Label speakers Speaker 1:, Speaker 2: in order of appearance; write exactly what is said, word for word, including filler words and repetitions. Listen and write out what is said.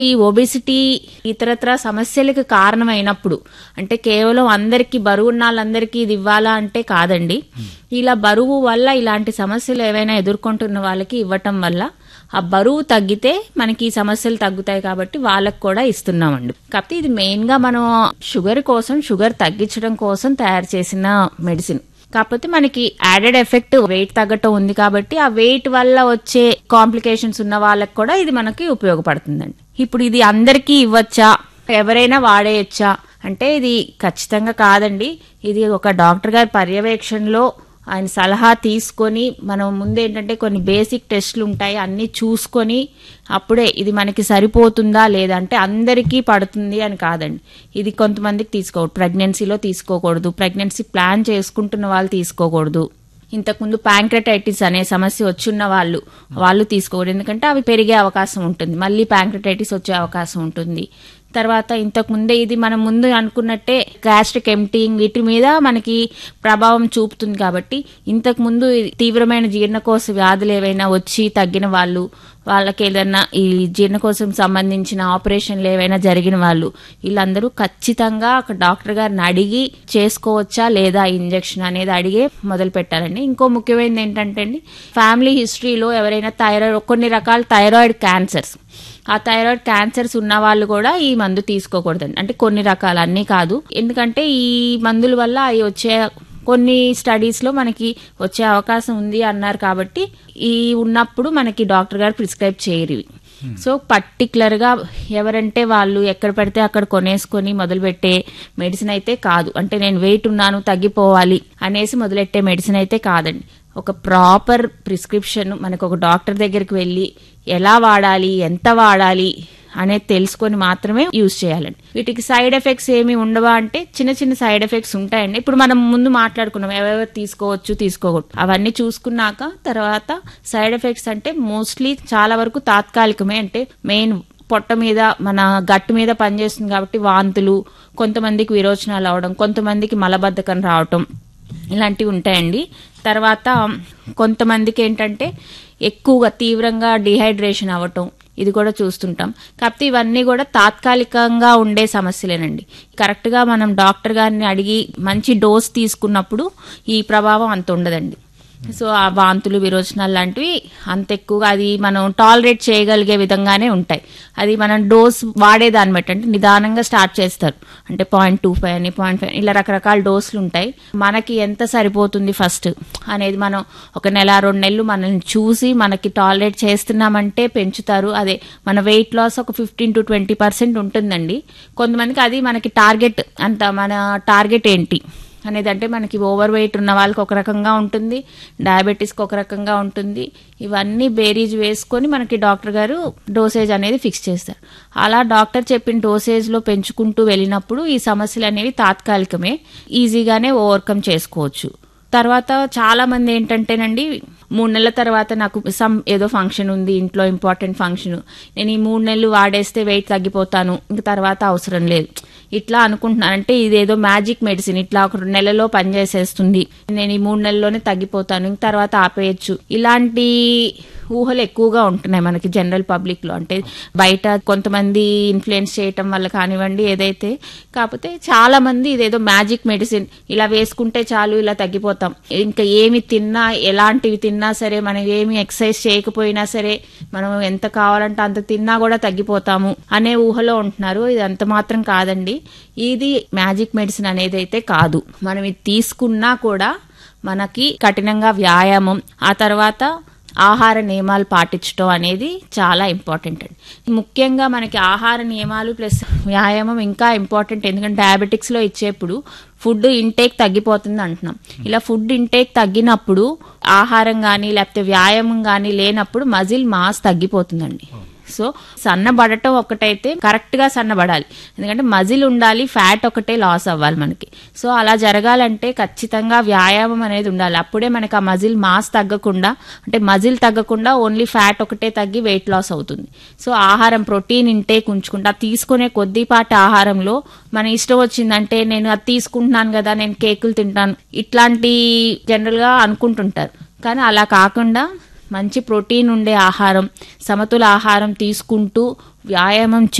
Speaker 1: ఈ ఒబేసిటీ ఇతరత్ర సమస్యలకు కారణమైనప్పుడు, అంటే కేవలం అందరికీ బరువు ఉన్న వాళ్ళందరికీ ఇది ఇవ్వాలా అంటే కాదండి. ఇలా బరువు వల్ల ఇలాంటి సమస్యలు ఏవైనా ఎదుర్కొంటున్న వాళ్ళకి ఇవ్వటం వల్ల ఆ బరువు తగ్గితే మనకి ఈ సమస్యలు తగ్గుతాయి కాబట్టి వాళ్ళకు కూడా ఇస్తున్నామండి. కాకపోతే ఇది మెయిన్ గా మనం షుగర్ కోసం, షుగర్ తగ్గించడం కోసం తయారు చేసిన మెడిసిన్. కాకపోతే మనకి యాడెడ్ ఎఫెక్ట్ వెయిట్ తగ్గటం ఉంది కాబట్టి ఆ వెయిట్ వల్ల వచ్చే కాంప్లికేషన్స్ ఉన్న వాళ్ళకి కూడా ఇది మనకి ఉపయోగపడుతుందండి. ఇప్పుడు ఇది అందరికీ ఇవ్వచ్చా, ఎవరైనా వాడేయచ్చా అంటే ఇది ఖచ్చితంగా కాదండి. ఇది ఒక డాక్టర్ గారి పర్యవేక్షణలో ఆయన సలహా తీసుకొని, మనం ముందేంటంటే కొన్ని బేసిక్ టెస్టులు ఉంటాయి, అన్ని చూసుకొని అప్పుడే ఇది మనకి సరిపోతుందా లేదా, అంటే అందరికీ పడుతుంది అని కాదండి. ఇది కొంతమందికి తీసుకోకూడదు, ప్రెగ్నెన్సీలో తీసుకోకూడదు, ప్రెగ్నెన్సీ ప్లాన్ చేసుకుంటున్న వాళ్ళు తీసుకోకూడదు, ఇంతకుముందు ప్యాంక్రటైటిస్ అనే సమస్య వచ్చున్న వాళ్ళు వాళ్ళు తీసుకోకూడదు, ఎందుకంటే అవి పెరిగే అవకాశం ఉంటుంది, మళ్ళీ ప్యాంక్రటైటిస్ వచ్చే అవకాశం ఉంటుంది. తర్వాత ఇంతకు ముందే ఇది మనం ముందు అనుకున్నట్టే గ్యాస్ట్రిక్ ఎంప్టీయింగ్ వీటి మీద మనకి ప్రభావం చూపుతుంది కాబట్టి ఇంతకు ముందు తీవ్రమైన జీర్ణకోశ వ్యాధులు ఏవైనా వచ్చి తగ్గిన వాళ్ళు, వాళ్ళకి ఏదైనా ఈ జీర్ణకోశం సంబంధించిన ఆపరేషన్లు ఏవైనా జరిగిన వాళ్ళు వీళ్ళందరూ ఖచ్చితంగా ఒక డాక్టర్ గారిని అడిగి చేసుకోవచ్చా లేదా ఇంజెక్షన్ అనేది అడిగే మొదలు పెట్టాలండి. ఇంకో ముఖ్యమైనది ఏంటంటే అండి, ఫ్యామిలీ హిస్టరీలో ఎవరైనా థైరాయిడ్, కొన్ని రకాల థైరాయిడ్ క్యాన్సర్స్, ఆ థైరాయిడ్ క్యాన్సర్స్ ఉన్న వాళ్ళు కూడా ఈ మందు తీసుకోకూడదండి. అంటే కొన్ని రకాలు, అన్నీ కాదు. ఎందుకంటే ఈ మందుల వల్ల అవి వచ్చే కొన్ని స్టడీస్ లో మనకి వచ్చే అవకాశం ఉంది అన్నారు కాబట్టి ఈ ఉన్నప్పుడు మనకి డాక్టర్ గారు ప్రిస్క్రైబ్ చేయరు. సో పర్టికులర్ గా ఎవరంటే వాళ్ళు ఎక్కడ పడితే అక్కడ కొనేసుకొని మొదలుపెట్టే మెడిసిన్ అయితే కాదు. అంటే నేను వెయిట్ ఉన్నాను తగ్గిపోవాలి అనేసి మొదలెట్టే మెడిసిన్ అయితే కాదండి. ఒక ప్రాపర్ ప్రిస్క్రిప్షన్ మనకు ఒక డాక్టర్ దగ్గరికి వెళ్ళి ఎలా వాడాలి, ఎంత వాడాలి అనేది తెలుసుకొని మాత్రమే యూజ్ చేయాలండి. వీటికి సైడ్ ఎఫెక్ట్స్ ఏమి ఉండవా అంటే చిన్న చిన్న సైడ్ ఎఫెక్ట్స్ ఉంటాయండి. ఇప్పుడు మనం ముందు మాట్లాడుకున్నాం ఎవరెవరు తీసుకోవచ్చు తీసుకోకూడదు, అవన్నీ చూసుకున్నాక తర్వాత సైడ్ ఎఫెక్ట్స్ అంటే మోస్ట్లీ చాలా వరకు తాత్కాలికమే. అంటే మెయిన్ పొట్ట మీద, మన గట్టు మీద పనిచేస్తుంది కాబట్టి వాంతులు, కొంతమందికి విరోచనాలు అవడం, కొంతమందికి మలబద్ధకం రావటం ఇలాంటివి ఉంటాయండి. తర్వాత కొంతమందికి ఏంటంటే ఎక్కువగా తీవ్రంగా డిహైడ్రేషన్ అవ్వటం, ఇది కూడా చూస్తుంటాం. కాకపోతే ఇవన్నీ కూడా తాత్కాలికంగా ఉండే సమస్యలేనండి. కరెక్ట్ గా మనం డాక్టర్ గారిని అడిగి మంచి డోస్ తీసుకున్నప్పుడు ఈ ప్రభావం అంత ఉండదండి. సో ఆ వాంతులు, విరోచనాలు లాంటివి అంత ఎక్కువగా అది మనం టాలరేట్ చేయగలిగే విధంగానే ఉంటాయి. అది మనం డోస్ వాడేదాన్ని బట్టి, అంటే నిదానంగా స్టార్ట్ చేస్తారు, అంటే పాయింట్ టూ ఫైవ్ అని పాయింట్ ఫైవ్ ఇలా రకరకాల డోసులు ఉంటాయి. మనకి ఎంత సరిపోతుంది ఫస్ట్ అనేది మనం ఒక నెల రెండు నెలలు మనల్ని చూసి మనకి టాలరేట్ చేస్తున్నామంటే పెంచుతారు. అదే మన వెయిట్ లాస్ ఒక ఫిఫ్టీన్ టు ట్వంటీ పర్సెంట్ ఉంటుందండి. కొంతమందికి అది మనకి టార్గెట్, అంత మన టార్గెట్ ఏంటి అనేది, అంటే మనకి ఓవర్ వెయిట్ ఉన్న వాళ్ళకి ఒక రకంగా ఉంటుంది, డయాబెటీస్కి ఒక రకంగా ఉంటుంది. ఇవన్నీ బేరీజ్ వేసుకొని మనకి డాక్టర్ గారు డోసేజ్ అనేది ఫిక్స్ చేస్తారు. అలా డాక్టర్ చెప్పిన డోసేజ్లో పెంచుకుంటూ వెళ్ళినప్పుడు ఈ సమస్యలు అనేవి తాత్కాలికమే, ఈజీగానే ఓవర్కమ్ చేసుకోవచ్చు. తర్వాత చాలా మంది ఏంటంటేనండి, మూడు నెలల తర్వాత నాకు సమ్ ఏదో ఫంక్షన్ ఉంది ఇంట్లో, ఇంపార్టెంట్ ఫంక్షన్, నేను ఈ మూడు నెలలు వాడేస్తే వెయిట్ తగ్గిపోతాను, ఇంక తర్వాత అవసరం లేదు ఇట్లా అనుకుంటున్నాను. అంటే ఇదేదో మ్యాజిక్ మెడిసిన్, ఇట్లా ఒక నెలలో పనిచేసేస్తుంది, నేను ఈ మూడు నెలల్లోనే తగ్గిపోతాను, ఇంక తర్వాత ఆపేయచ్చు, ఇలాంటి ఊహలు ఎక్కువగా ఉంటున్నాయి మనకి జనరల్ పబ్లిక్ లో. అంటే బయట కొంతమంది ఇన్ఫ్లుయెన్స్ చేయటం వల్ల కానివ్వండి ఏదైతే, కాకపోతే చాలా మంది ఇదేదో మ్యాజిక్ మెడిసిన్, ఇలా వేసుకుంటే చాలు ఇలా తగ్గిపోతాం, ఇంకా ఏమి తిన్నా ఎలాంటివి తిన్నా సరే, మనం ఏమి ఎక్సర్సైజ్ చేయకపోయినా సరే, మనం ఎంత కావాలంటే అంత తిన్నా కూడా తగ్గిపోతాము అనే ఊహలో ఉంటున్నారు. ఇది అంత మాత్రం కాదండి. ఇది మ్యాజిక్ మెడిసిన్ అనేది అయితే కాదు. మనం ఇది తీసుకున్నా కూడా మనకి కఠినంగా వ్యాయామం, ఆ తర్వాత ఆహార నియమాలు పాటించడం అనేది చాలా ఇంపార్టెంట్ అండి. ముఖ్యంగా మనకి ఆహార నియమాలు ప్లస్ వ్యాయామం ఇంకా ఇంపార్టెంట్. ఎందుకంటే డయాబెటిక్స్ లో ఇచ్చేప్పుడు ఫుడ్ ఇంటేక్ తగ్గిపోతుంది అంటున్నాం. ఇలా ఫుడ్ ఇంటేక్ తగ్గినప్పుడు ఆహారం కానీ లేకపోతే వ్యాయామం కానీ లేనప్పుడు మజిల్ మాస్ తగ్గిపోతుందండి. సో సన్నబడటం ఒకటైతే కరెక్ట్ గా సన్నబడాలి, ఎందుకంటే మజిల్ ఉండాలి, ఫ్యాట్ ఒకటే లాస్ అవ్వాలి మనకి. సో అలా జరగాలంటే ఖచ్చితంగా వ్యాయామం అనేది ఉండాలి. అప్పుడే మనకి ఆ మజిల్ మాస్ తగ్గకుండా, అంటే మజిల్ తగ్గకుండా ఓన్లీ ఫ్యాట్ ఒకటే తగ్గి వెయిట్ లాస్ అవుతుంది. సో ఆహారం ప్రోటీన్ ఇంటేక్ ఉంచుకుంటా, తీసుకునే కొద్దిపాటి ఆహారంలో మన ఇష్టం వచ్చిందంటే నేను అది తీసుకుంటున్నాను కదా, నేను కేకులు తింటాను, ఇట్లాంటి జనరల్ గా అనుకుంటుంటారు. కానీ అలా కాకుండా మంచి ప్రోటీన్ ఉండే ఆహారం, సమతుల ఆహారం తీసుకుంటూ వ్యాయామం